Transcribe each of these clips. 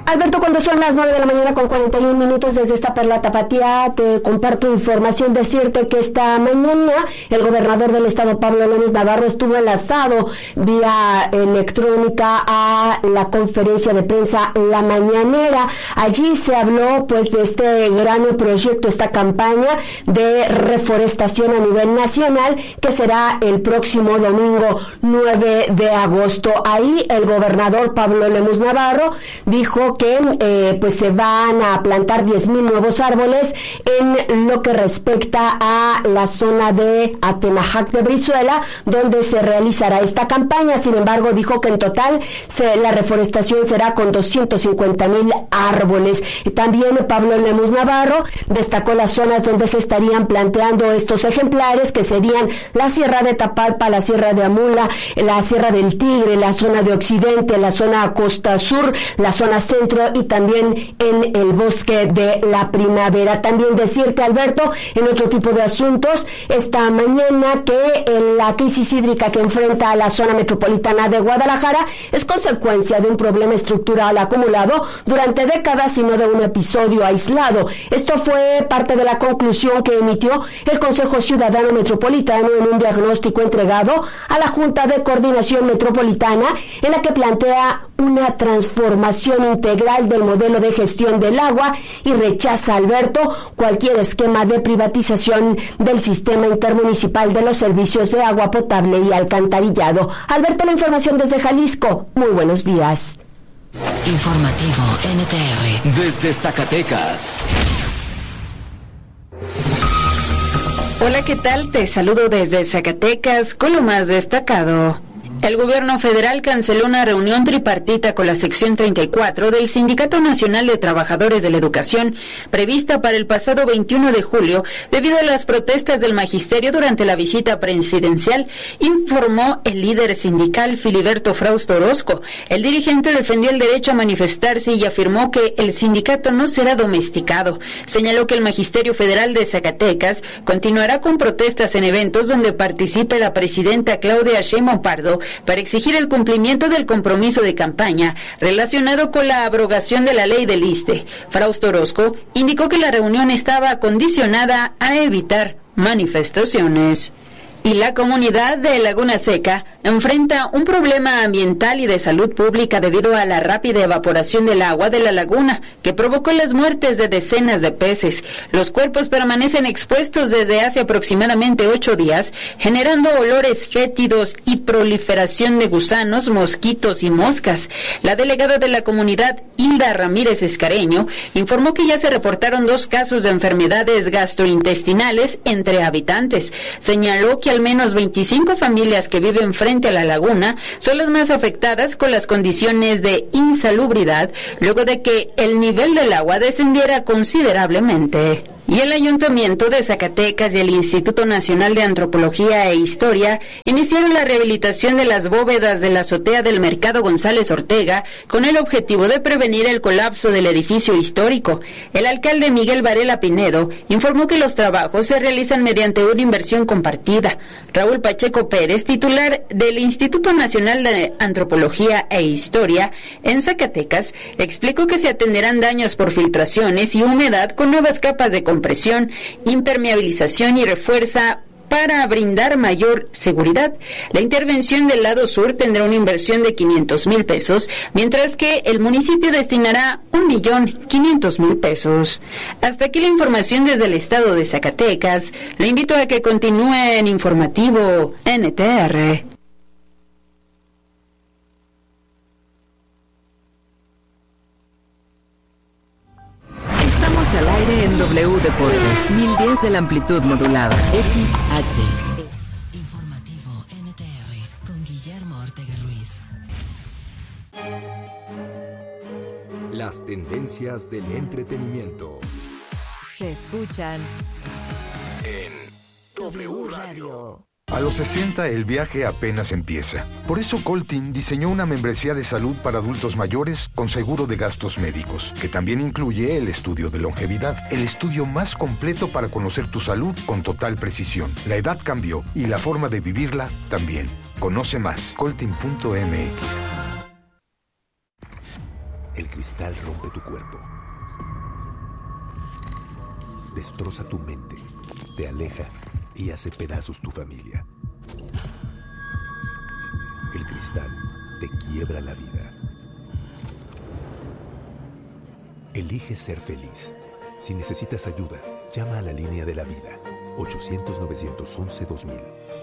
Alberto, cuando son las 9 de la mañana con 41 minutos desde esta Perla Tapatía, te comparto información, decirte que esta mañana el gobernador del estado, Pablo Lemus Navarro, estuvo enlazado vía electrónica a la conferencia de prensa La Mañanera. Allí se habló pues de este gran proyecto, esta campaña de reforestación a nivel nacional que será el próximo domingo 9 de agosto. Ahí el gobernador Pablo Lemus Navarro dijo que pues se van a plantar 10,000 nuevos árboles en lo que respecta a la zona de Atemajac de Brizuela, donde se realizará esta campaña. Sin embargo, dijo que en total la reforestación será con 250,000 árboles. También Pablo Lemus Navarro destacó las zonas donde se estarían planteando estos ejemplares, que serían la Sierra de Tapalpa, la Sierra de Amula, la Sierra del Tigre, la zona de Occidente, la zona Costa Sur, la zona centro y también en el Bosque de la Primavera. También decirte, Alberto, en otro tipo de asuntos, esta mañana que la crisis hídrica que enfrenta la zona metropolitana de Guadalajara es consecuencia de un problema estructural acumulado durante décadas y no de un episodio aislado. Esto fue parte de la conclusión que emitió el Consejo Ciudadano Metropolitano en un diagnóstico entregado a la Junta de Coordinación Metropolitana, en la que plantea una transformación integral del modelo de gestión del agua y rechaza, Alberto, cualquier esquema de privatización del sistema intermunicipal de los servicios de agua potable y alcantarillado. Alberto, la información desde Jalisco. Muy buenos días. Informativo NTR. Desde Zacatecas. Hola, ¿qué tal? Te saludo desde Zacatecas con lo más destacado. El gobierno federal canceló una reunión tripartita con la sección 34 del Sindicato Nacional de Trabajadores de la Educación, prevista para el pasado 21 de julio, debido a las protestas del magisterio durante la visita presidencial, informó el líder sindical Filiberto Frausto Orozco. El dirigente defendió el derecho a manifestarse y afirmó que el sindicato no será domesticado. Señaló que el Magisterio Federal de Zacatecas continuará con protestas en eventos donde participe la presidenta Claudia Sheinbaum Pardo, para exigir el cumplimiento del compromiso de campaña relacionado con la abrogación de la ley del ISSSTE. Frausto Orozco indicó que la reunión estaba condicionada a evitar manifestaciones. Y la comunidad de Laguna Seca enfrenta un problema ambiental y de salud pública debido a la rápida evaporación del agua de la laguna, que provocó las muertes de decenas de peces. Los cuerpos permanecen expuestos desde hace aproximadamente 8 días, generando olores fétidos y proliferación de gusanos, mosquitos y moscas. La delegada de la comunidad, Hilda Ramírez Escareño, informó que ya se reportaron 2 casos de enfermedades gastrointestinales entre habitantes. Señaló que al menos 25 familias que viven frente a la laguna son las más afectadas con las condiciones de insalubridad luego de que el nivel del agua descendiera considerablemente. Y el Ayuntamiento de Zacatecas y el Instituto Nacional de Antropología e Historia iniciaron la rehabilitación de las bóvedas de la azotea del Mercado González Ortega con el objetivo de prevenir el colapso del edificio histórico. El alcalde Miguel Varela Pinedo informó que los trabajos se realizan mediante una inversión compartida. Raúl Pacheco Pérez, titular del Instituto Nacional de Antropología e Historia en Zacatecas, explicó que se atenderán daños por filtraciones y humedad con nuevas capas de compresión, impermeabilización y refuerza para brindar mayor seguridad. La intervención del lado sur tendrá una inversión de 500,000 pesos, mientras que el municipio destinará 1,500,000 pesos. Hasta aquí la información desde el estado de Zacatecas. Le invito a que continúe en Informativo NTR. Al aire en W Deportes, 1010 de la amplitud modulada, XH. Informativo NTR, con Guillermo Ortega Ruiz. Las tendencias del entretenimiento Se escuchan en W Radio. A los 60 el viaje apenas empieza. Por eso Coltin diseñó una membresía de salud para adultos mayores con seguro de gastos médicos, que también incluye el estudio de longevidad, el estudio más completo para conocer tu salud con total precisión. La edad cambió y la forma de vivirla también. Conoce más, coltin.mx. El cristal rompe tu cuerpo. Destroza tu mente, te aleja y hace pedazos tu familia. El cristal te quiebra la vida. Elige ser feliz. Si necesitas ayuda, llama a la línea de la vida. 800-911-2000.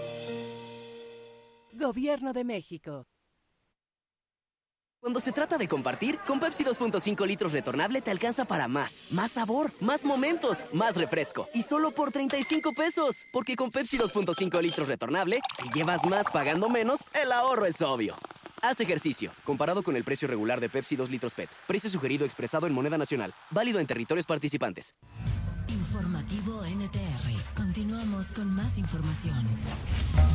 Gobierno de México. Cuando se trata de compartir, con Pepsi 2.5 litros retornable te alcanza para más. Más sabor, más momentos, más refresco. Y solo por 35 pesos. Porque con Pepsi 2.5 litros retornable, si llevas más pagando menos, el ahorro es obvio. Haz ejercicio. Comparado con el precio regular de Pepsi 2 litros PET. Precio sugerido expresado en moneda nacional. Válido en territorios participantes. Informativo NTR. Continuamos con más información.